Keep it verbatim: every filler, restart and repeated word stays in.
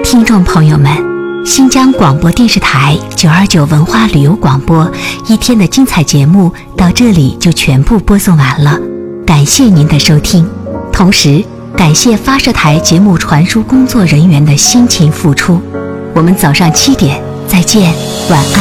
听众朋友们，新疆广播电视台九二九文化旅游广播一天的精彩节目到这里就全部播送完了，感谢您的收听，同时感谢发射台节目传输工作人员的辛勤付出。我们早上七点再见，晚安。